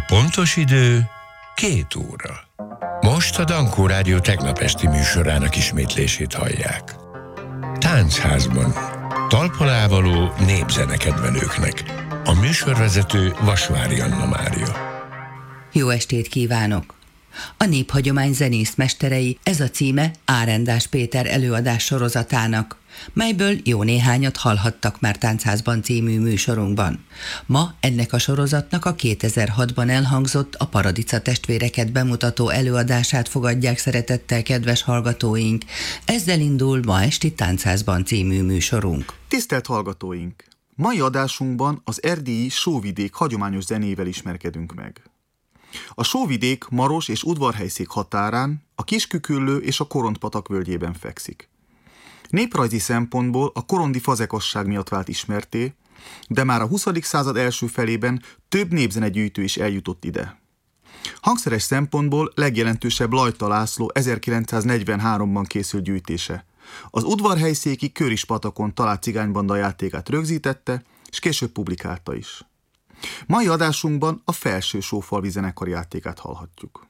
pontos idő 2 óra. Most a Dankó Rádió tegnap esti műsorának ismétlését hallják. Táncházban talpon népzenekedvelőknek. A műsorvezető Vasvári Anna Mária. Jó estét kívánok! A Néphagyomány zenészmesterei, ez a címe Árendás Péter előadás sorozatának, melyből jó néhányat hallhattak már Táncházban című műsorunkban. Ma ennek a sorozatnak a 2006-ban elhangzott a Paradica testvéreket bemutató előadását fogadják szeretettel kedves hallgatóink. Ezzel indul ma esti Táncházban című műsorunk. Tisztelt hallgatóink! Mai adásunkban az erdélyi Sóvidék hagyományos zenével ismerkedünk meg. A Sóvidék Maros és Udvarhelyszék határán, a Kisküküllő és a Koront-patak völgyében fekszik. Néprajzi szempontból a korondi fazekasság miatt vált ismertté, de már a 20. század első felében több népzenegyűjtő is eljutott ide. Hangszeres szempontból legjelentősebb Lajta László 1943-ban készült gyűjtése. Az udvarhelyszéki Körispatakon talált cigánybanda játékát rögzítette, és később publikálta is. Mai adásunkban a Felső-Sófalvi zenekar játékát hallhatjuk.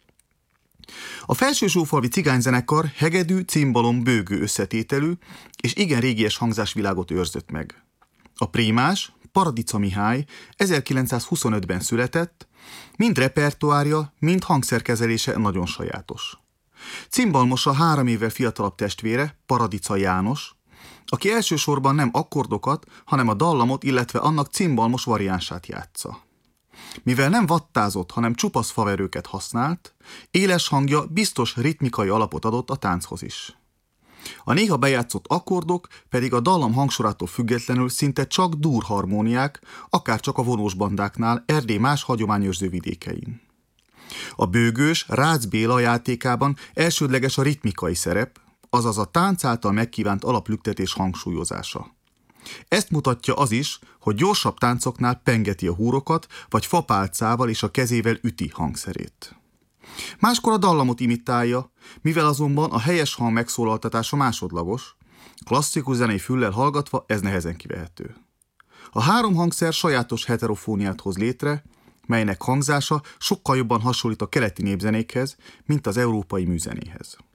A Felső-Sófalvi cigányzenekar hegedű, cimbalom, bőgő összetételű és igen régies hangzásvilágot őrzött meg. A prímás, Paradica Mihály 1925-ben született, mind repertoárja, mind hangszerkezelése nagyon sajátos. Cimbalmosa 3 évvel fiatalabb testvére, Paradica János, aki elsősorban nem akkordokat, hanem a dallamot, illetve annak cimbalmos variánsát játsza. Mivel nem vattázott, hanem csupasz faverőket használt, éles hangja biztos ritmikai alapot adott a tánchoz is. A néha bejátszott akkordok pedig a dallam hangsorától függetlenül szinte csak durharmóniák, akár csak a vonósbandáknál Erdély más hagyományőrző vidékein. A bőgős Rácz Béla játékában elsődleges a ritmikai szerep, azaz a tánc által megkívánt alaplüktetés hangsúlyozása. Ezt mutatja az is, hogy gyorsabb táncoknál pengeti a húrokat, vagy fapálcával és a kezével üti hangszerét. Máskor a dallamot imitálja, mivel azonban a helyes hang megszólaltatása másodlagos, klasszikus zenei füllel hallgatva ez nehezen kivehető. A 3 hangszer sajátos heterofóniát hoz létre, melynek hangzása sokkal jobban hasonlít a keleti népzenékhez, mint az európai műzenéhez.